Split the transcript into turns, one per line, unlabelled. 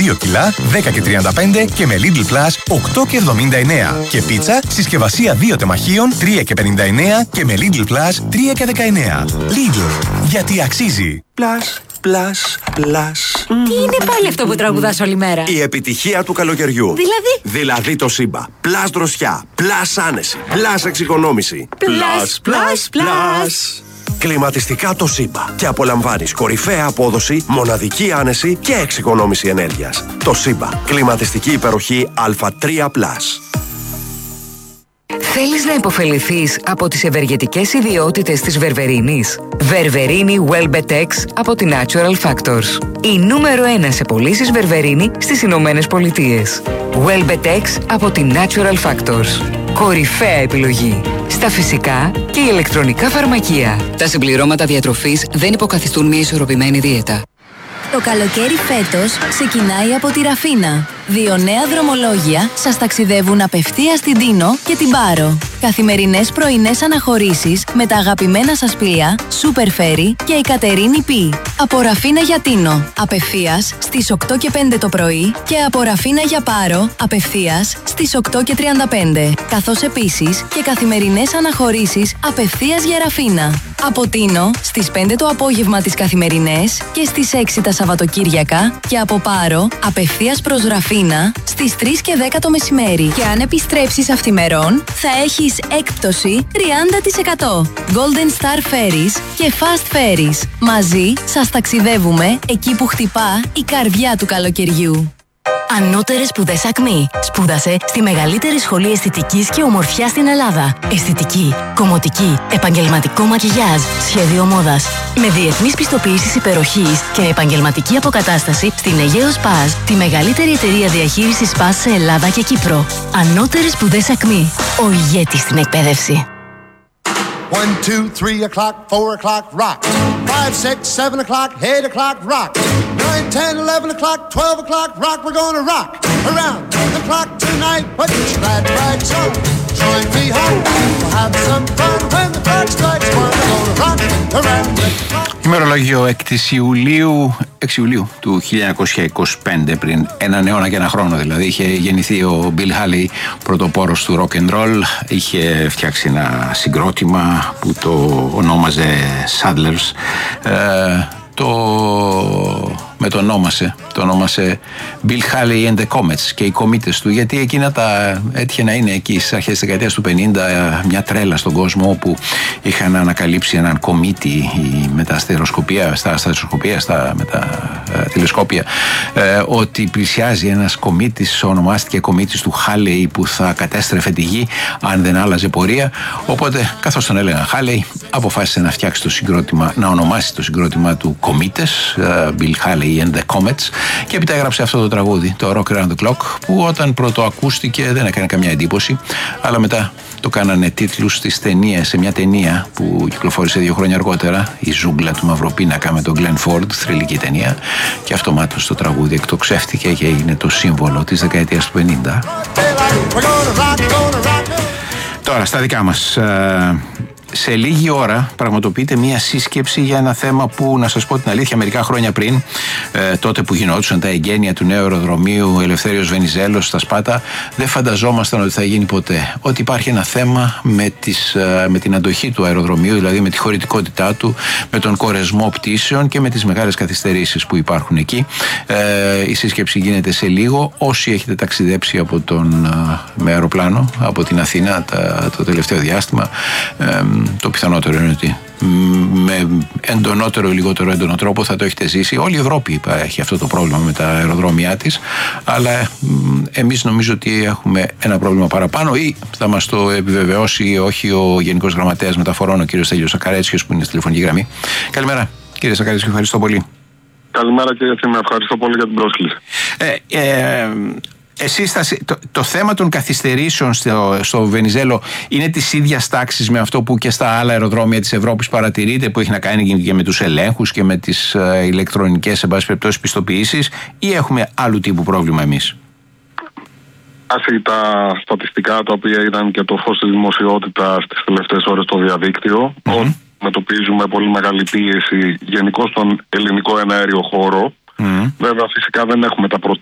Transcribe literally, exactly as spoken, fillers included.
δύο κιλά, δέκα και τριάντα πέντε και με Lidl Plus οκτώ και εβδομήντα εννέα. Και πίτσα συσκευασία δύο τεμαχίων τρία και πενήντα εννέα και με Lidl Plus τρία και δεκαεννέα. Lidl, γιατί αξίζει.
Plus, plus, plus.
Τι είναι πάλι αυτό που τραγουδάς όλη μέρα?
Η επιτυχία του καλοκαιριού.
Δηλαδή?
Δηλαδή το Σύμπα. Plus δροσιά, plus άνεση, plus εξοικονόμηση.
Plus, plus, plus.
Κλιματιστικά το Σύμπα. Και απολαμβάνεις κορυφαία απόδοση, μοναδική άνεση και εξοικονόμηση ενέργειας. Το Σύμπα. Κλιματιστική υπεροχή Α τρία πλας.
Θέλεις να υποφεληθείς από τις ευεργετικές ιδιότητες της βερβερίνης? Βερβερίνη Welbetex από τη Natural Factors. Η νούμερο ένα σε πωλήσεις βερβερίνη στις Ηνωμένες Πολιτείες. Welbetex από τη Natural Factors. Κορυφαία επιλογή στα φυσικά και ηλεκτρονικά φαρμακεία. Τα συμπληρώματα διατροφής δεν υποκαθιστούν μια ισορροπημένη δίαιτα.
Το καλοκαίρι φέτος ξεκινάει από τη Ραφίνα. Δύο νέα δρομολόγια σας ταξιδεύουν απευθείας στην Τίνο και την Πάρο. Καθημερινές πρωινές αναχωρήσεις με τα αγαπημένα σας πλοία Super Ferry και η Κατερίνη Πι. Από Ραφίνα για Τίνο, απευθείας στις οκτώ και πέντε το πρωί και από Ραφίνα για Πάρο, απευθείας στις οκτώ και τριάντα πέντε. Καθώς επίσης και καθημερινές αναχωρήσεις απευθείας για Ραφίνα. Από Τίνο στις πέντε το απόγευμα τις καθημερινές και στις έξι τα Σαββατοκύριακα και από Πάρο απευθείας προς Ραφίνα στις τρεις και δέκα το μεσημέρι. Και αν επιστρέψεις αυθημερών θα έχεις έκπτωση τριάντα τοις εκατό. Golden Star Ferries και Fast Ferries. Μαζί σας ταξιδεύουμε εκεί που χτυπά η καρδιά του καλοκαιριού.
Ανώτερες σπουδές Ακμή. Σπούδασε στη μεγαλύτερη σχολή αισθητικής και ομορφιάς στην Ελλάδα. Αισθητική, κομμωτική, επαγγελματικό μακιγιάζ, σχέδιο μόδας. Με διεθνείς πιστοποιήσεις υπεροχής και επαγγελματική αποκατάσταση στην Αιγαίος Παζ, τη μεγαλύτερη εταιρεία διαχείρισης Παζ σε Ελλάδα και Κύπρο. Ανώτερες σπουδές Ακμή. Ο ηγέτης στην εκπαίδευση.
one, two, three o'clock, four o'clock, rock. five, six, seven o'clock, eight o'clock, rock. nine, ten, eleven o'clock, twelve o'clock, rock. We're gonna rock around the clock tonight. Put your glad rags on, join me home. We'll have some fun when the clock strikes one. We're gonna rock around the clock.
Ημερολόγιο έκτη Ιουλίου, έξι Ιουλίου του χίλια εννιακόσια είκοσι πέντε, πριν έναν αιώνα και ένα χρόνο δηλαδή, είχε γεννηθεί ο Bill Haley, πρωτοπόρος του rock and roll. Είχε φτιάξει ένα συγκρότημα που το ονόμαζε Sadlers. Ε, το μετονόμασε, το ονόμασε Bill Haley and the Comets και οι κομήτες του, γιατί εκείνα τα έτυχε να είναι εκεί στις αρχές της δεκαετίας του πενήντα μια τρέλα στον κόσμο, όπου είχαν ανακαλύψει έναν κομίτη με τα αστεροσκοπία, στα αστεροσκοπία, στα, με τα ε, τηλεσκόπια, ε, ότι πλησιάζει ένας κομίτης, ονομάστηκε κομίτης του Haley, που θα κατέστρεφε τη γη αν δεν άλλαζε πορεία. Οπότε, καθώς τον έλεγαν Haley, αποφάσισε να φτιάξει το συγκρότημα, να ονομάσει το συγκρότημα του Κομήτες, Bill Haley and the Comets, και έπειτα έγραψε αυτό το τραγούδι, το Rock Around the Clock, που όταν πρώτο ακούστηκε δεν έκανε καμιά εντύπωση, αλλά μετά το κάνανε τίτλους στις ταινίες, σε μια ταινία που κυκλοφόρησε δύο χρόνια αργότερα, η Ζούγκλα του Μαυροπίνακα με τον Glenn Ford, θρυλική ταινία, και αυτομάτως το τραγούδι εκτοξεύτηκε και έγινε το σύμβολο της δεκαετίας του πενήντα. Τώρα στα δικά μας, σε λίγη ώρα πραγματοποιείται μία σύσκεψη για ένα θέμα που, να σας πω την αλήθεια, μερικά χρόνια πριν, ε, τότε που γινόντουσαν τα εγγένεια του νέου αεροδρομίου Ελευθέριος Βενιζέλος στα Σπάτα, δεν φανταζόμασταν ότι θα γίνει ποτέ. Ότι υπάρχει ένα θέμα με, τις, ε, με την αντοχή του αεροδρομίου, δηλαδή με τη χωρητικότητά του, με τον κορεσμό πτήσεων και με τις μεγάλες καθυστερήσεις που υπάρχουν εκεί. Ε, η σύσκεψη γίνεται σε λίγο. Όσοι έχετε ταξιδέψει από τον, ε, με αεροπλάνο από την Αθήνα τα, το τελευταίο διάστημα, ε, το πιθανότερο είναι ότι με εντονότερο ή λιγότερο έντονο τρόπο θα το έχετε ζήσει. Όλη η Ευρώπη έχει αυτό το πρόβλημα με τα αεροδρόμια της, αλλά εμείς νομίζω ότι έχουμε ένα πρόβλημα παραπάνω, ή θα μας το επιβεβαιώσει ή όχι ο Γενικός Γραμματέας Μεταφορών, ο κύριος Στέλιος Σακαρέτσιος, που είναι στη τηλεφωνική γραμμή. Καλημέρα κύριε Σακαρέτσιο, ευχαριστώ πολύ.
Καλημέρα κύριε Θήμα, ευχαριστώ πολύ για την πρόσκληση.
Ε, ε, Εσείς θα, το, το θέμα των καθυστερήσεων στο, στο Βενιζέλο είναι της ίδιας τάξης με αυτό που και στα άλλα αεροδρόμια της Ευρώπης παρατηρείται, που έχει να κάνει και με τους ελέγχους και με τις ε, ηλεκτρονικές, εν πάση περιπτώσει, πιστοποιήσεις, ή έχουμε άλλου τύπου πρόβλημα εμείς?
Άσυ τα στατιστικά τα οποία ήταν και το φως της δημοσιότητας στις τελευταίες ώρες στο διαδίκτυο, mm-hmm. αντιμετωπίζουμε πολύ μεγάλη πίεση γενικώς στον ελληνικό εναέριο χώρο. Mm. Βέβαια, φυσικά δεν έχουμε τα